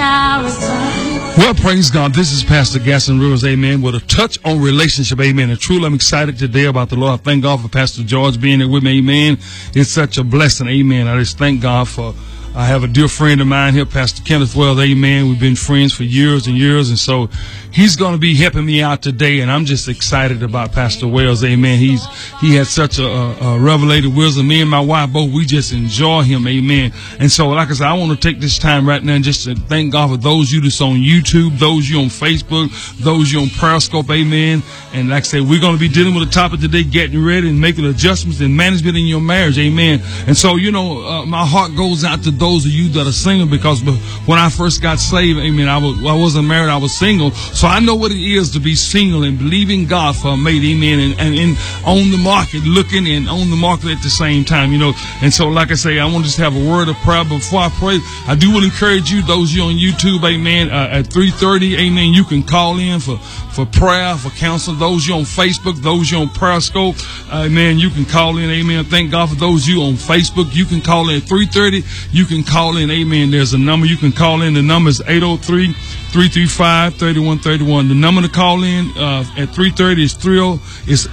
shall return. Well, praise God. This is Pastor Gaston Rivers, amen, with a touch on relationship, amen. And truly, I'm excited today about the Lord. I thank God for Pastor George being here with me, amen. It's such a blessing, amen. I just thank God for, I have a dear friend of mine here, Pastor Kenneth Wells, amen. We've been friends for years and years, and so he's going to be helping me out today, and I'm just excited about Pastor Wells, amen. He has such a revelated wisdom. Me and my wife both, we just enjoy him, amen. And so, like I said, I want to take this time right now and just to thank God for those of you that's on YouTube, those of you on Facebook, those of you on Periscope, amen. And like I said, we're going to be dealing with the topic today, getting ready and making adjustments and management in your marriage, amen. And so, you know, my heart goes out to those of you that are single, because when I first got saved, amen, I wasn't married, I was single. So I know what it is to be single and believing God for a mate, amen, and on the market, looking and on the market at the same time, you know. And so, like I say, I want to just have a word of prayer. But before I pray, I do want to encourage you, those of you on YouTube, amen, at 3:30, amen, you can call in for prayer, for counsel. Those of you on Facebook, those of you on Periscope, amen, you can call in, amen. Thank God for those of you on Facebook. You can call in at 3:30. You can call in, amen. There's a number you can call in. The number is 803-335-3131. The number to call in at 3:30 is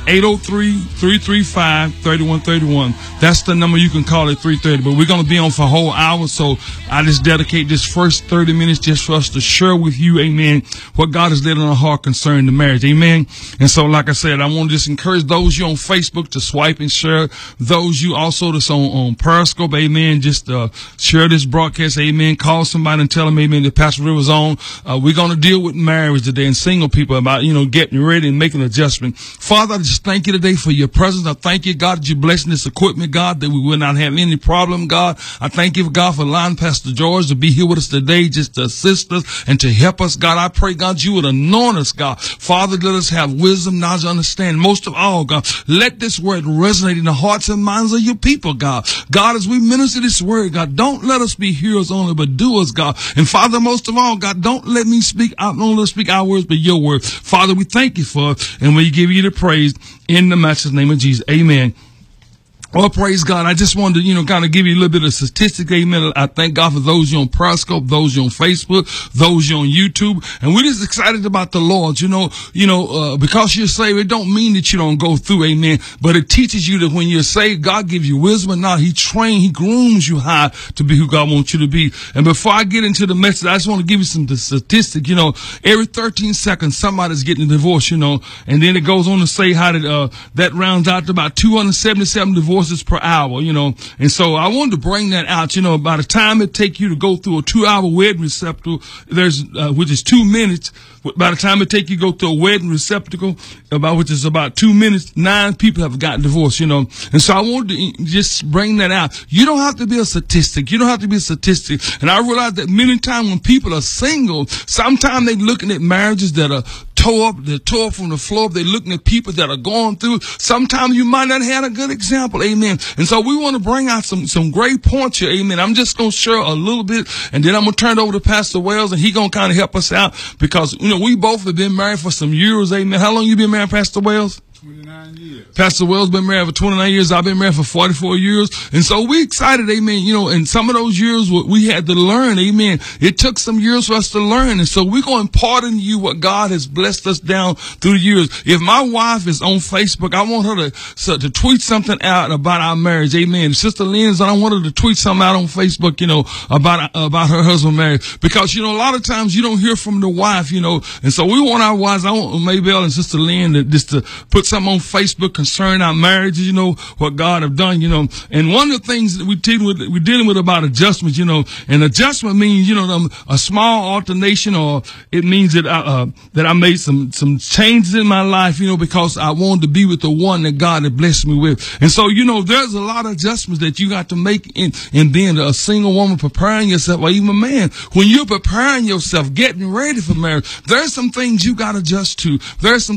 803-335-3131. That's the number you can call at 3:30. But we're going to be on for a whole hour, so I just dedicate this first 30 minutes just for us to share with you, amen, what God has laid on our heart concerning the marriage, amen. And so, like I said, I want to just encourage those you on Facebook to swipe and share. Those you also that's on Periscope, amen, just share this broadcast, amen. Call somebody and tell them, amen, that Pastor Rivers on. We're going to deal with marriage today and single people about, you know, getting ready and making an adjustment. Father, I just thank you today for your presence. I thank you, God, that you're blessing this equipment, God, that we will not have any problem, God. I thank you, God, for allowing Pastor George to be here with us today just to assist us and to help us, God. I pray, God, you would anoint us, God. Father, let us have wisdom, knowledge, understand. Most of all, God, let this word resonate in the hearts and minds of your people, God. God, as we minister this word, God, don't let us be hearers only, but doers, God. And Father, most of all, God, don't let me speak out, don't let us speak our words, but your word. Father, we thank you for it, and we give you the praise in the matchless name of Jesus. Amen. Well, praise God. I just wanted to, you know, kind of give you a little bit of statistic, amen. I thank God for those you on Periscope, those you on Facebook, those you on YouTube. And we're just excited about the Lord, you know, because you're saved, it don't mean that you don't go through, amen. But it teaches you that when you're saved, God gives you wisdom, and now he grooms you high to be who God wants you to be. And before I get into the message, I just want to give you some statistics. You know, every 13 seconds, somebody's getting a divorce, you know, and then it goes on to say how that rounds out to about 277 divorces per hour, you know. And so I wanted to bring that out, you know. By the time it take you to go through a 2-hour wedding receptacle, which is 2 minutes, by the time it take you to go through a wedding receptacle, which is about 2 minutes, 9 people have gotten divorced, you know. And so I wanted to just bring that out. You don't have to be a statistic. You don't have to be a statistic. And I realize that many times when people are single, sometimes they're looking at marriages that are they're tore up from the floor. They're looking at people that are going through. Sometimes you might not have a good example, amen. And so we want to bring out some great points here, amen. I'm just going to share a little bit, and then I'm going to turn it over to Pastor Wells, and he's going to kind of help us out, because, you know, we both have been married for some years, amen. How long you been married, Pastor Wells? 29 years. Pastor Wells been married for 29 years. I've been married for 44 years. And so we excited, amen. You know, and some of those years we had to learn, amen. It took some years for us to learn. And so we're going to impart in you what God has blessed us down through the years. If my wife is on Facebook, I want her to tweet something out about our marriage, amen. Sister Lynn, I don't want her to tweet something out on Facebook, you know, about her husband marriage. Because, you know, a lot of times you don't hear from the wife, you know. And so we want our wives, I want Maybelle and Sister Lynn to put something on Facebook concerning our marriages, you know, what God have done, you know. And one of the things that we're dealing with about adjustments, you know, and adjustment means, you know, a small alternation, or it means that I made some changes in my life, you know, because I wanted to be with the one that God had blessed me with. And so, you know, there's a lot of adjustments that you got to make in being a single woman, preparing yourself, or even a man. When you're preparing yourself, getting ready for marriage, there's some things you got to adjust to. There's some